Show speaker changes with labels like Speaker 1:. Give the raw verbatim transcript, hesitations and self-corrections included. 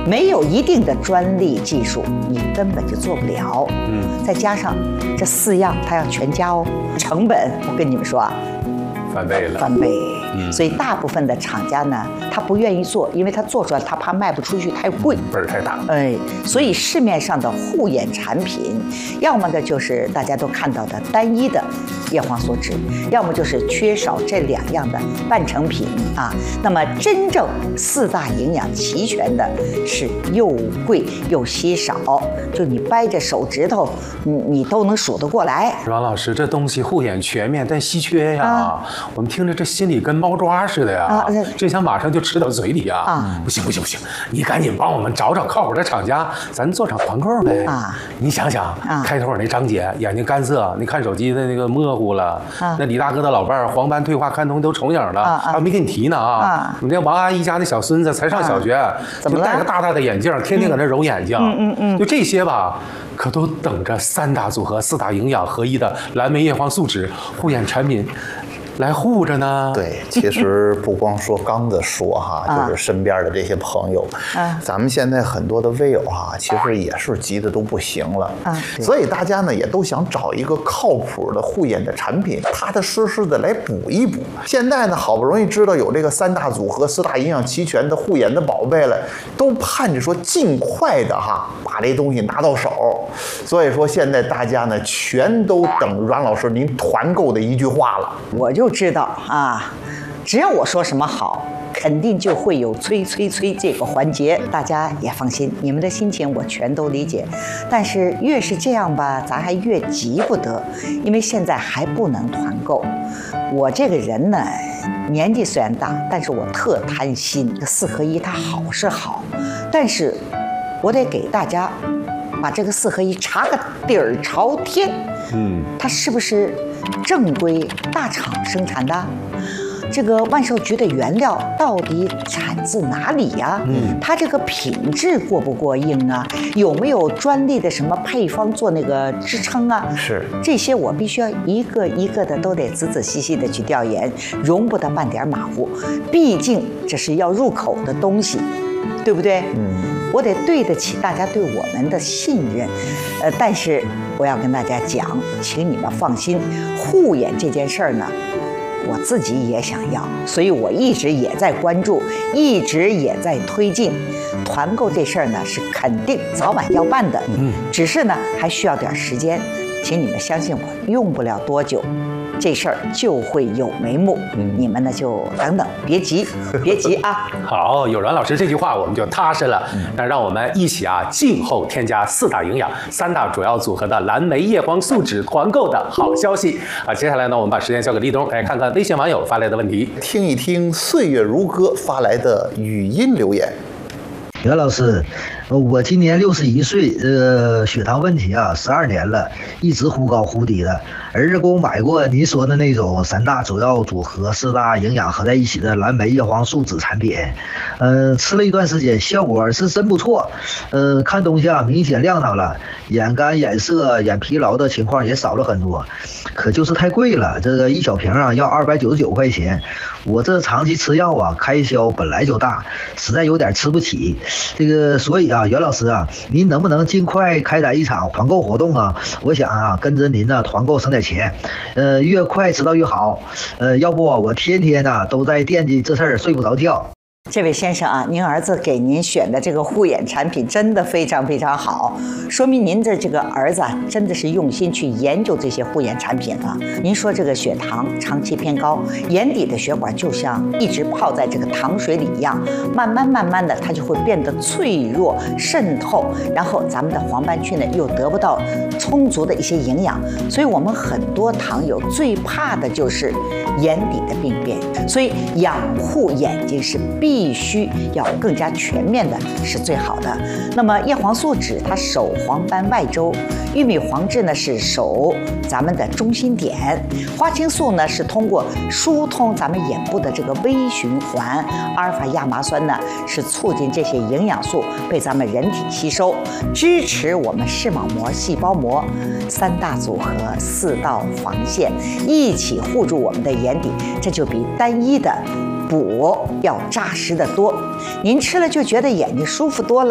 Speaker 1: 没有一定的专利技术，你根本就做不了。嗯，再加上这四样，它要全加哦，成本我跟你们说啊，
Speaker 2: 翻倍了，
Speaker 1: 翻倍。
Speaker 2: 嗯，
Speaker 1: 所以大部分的厂家呢，他不愿意做，因为他做出来他怕卖不出去，太贵，
Speaker 2: 本儿太大。
Speaker 1: 哎，所以市面上的护眼产品，要么呢就是大家都看到的单一的叶黄素酯，要么就是缺少这两样的半成品啊。那么真正四大营养齐全的是又贵又稀少，就你掰着手指头，你你都能数得过来。
Speaker 2: 阮老师，这东西护眼全面，但稀缺呀，啊、我们听着这心里跟猫抓似的呀，啊，真想马上就吃到嘴里呀！啊，不行不行不行，你赶紧帮我们找找靠谱的厂家，咱做场团购呗！啊，你想想，啊、开头那张姐眼睛干涩，你看手机的那个模糊了，啊，那李大哥的老伴儿黄斑退化看通都重影了，啊，还没跟你提呢啊！啊，你那王阿姨家那小孙子才上小学，啊、怎么戴个大大的眼镜，天天搁那揉眼睛，嗯嗯嗯，就这些吧。可都等着三大组合、四大营养合一的蓝莓叶黄素酯护眼产品来护着呢。
Speaker 3: 对，其实不光说刚子说哈，就是身边的这些朋友，啊，咱们现在很多的微友哈，其实也是急得都不行了，啊，所以大家呢也都想找一个靠谱的护眼的产品，踏踏实实的来补一补。现在呢，好不容易知道有这个三大组合、四大营养齐全的护眼的宝贝了，都盼着说尽快的哈把这东西拿到手。所以说现在大家呢全都等阮老师您团购的一句话了。
Speaker 1: 我就知道啊，只要我说什么好，肯定就会有催催催这个环节。大家也放心，你们的心情我全都理解。但是越是这样吧，咱还越急不得，因为现在还不能团购。我这个人呢，年纪虽然大，但是我特贪心。这四合一它好是好，但是我得给大家把这个四合一查个底儿朝天。嗯，它是不是正规大厂生产的？这个万寿菊的原料到底产自哪里呀？嗯，它这个品质过不过硬啊？有没有专利的什么配方做那个支撑啊？
Speaker 3: 是，
Speaker 1: 这些我必须要一个一个的都得仔仔细细的去调研，容不得半点马虎。毕竟这是要入口的东西，对不对？嗯，我得对得起大家对我们的信任。呃，但是我要跟大家讲，请你们放心，护眼这件事儿呢，我自己也想要，所以我一直也在关注，一直也在推进。团购这事儿呢，是肯定早晚要办的，嗯，只是呢还需要点时间，请你们相信我，用不了多久，这事儿就会有眉目。嗯，你们呢就等等，别急，别急啊。
Speaker 2: 好，有阮老师这句话我们就踏实了。那让我们一起啊，静候添加四大营养、三大主要组合的蓝莓叶黄素酯团购的好消息啊！接下来呢，我们把时间交给立冬，来看看微信网友发来的问题，
Speaker 3: 听一听岁月如歌发来的语音留言。
Speaker 4: 袁老师，我今年六十一岁，呃，血糖问题啊，十二年了，一直忽高忽低的。儿子给我买过您说的那种三大主要组合、四大营养合在一起的蓝莓叶黄素酯产品，呃，吃了一段时间，效果是真不错。呃，看东西啊，明显亮堂了，眼干、眼涩、眼疲劳的情况也少了很多。可就是太贵了，这个一小瓶啊要二百九十九块钱，我这长期吃药啊，开销本来就大，实在有点吃不起。这个所以啊，袁老师啊，您能不能尽快开展一场团购活动啊？我想啊，跟着您呢团购省点钱，呃，越快知道越好。呃，要不我天天呢都在惦记这事儿，睡不着觉。
Speaker 1: 这位先生啊，您儿子给您选的这个护眼产品真的非常非常好，说明您的这个儿子啊，真的是用心去研究这些护眼产品了。您说这个血糖长期偏高，眼底的血管就像一直泡在这个糖水里一样，慢慢慢慢的它就会变得脆弱渗透，然后咱们的黄斑区呢又得不到充足的一些营养，所以我们很多糖友最怕的就是眼底的病变，所以养护眼睛是必必须要更加全面的是最好的。那么叶黄素酯它守黄斑外周，玉米黄质呢是守咱们的中心点，花青素呢是通过疏通咱们眼部的这个微循环，阿尔法亚麻酸呢是促进这些营养素被咱们人体吸收，支持我们视网膜、细胞膜三大组合、四道防线一起护住我们的眼底，这就比单一的补要扎实得多。您吃了就觉得眼睛舒服多了。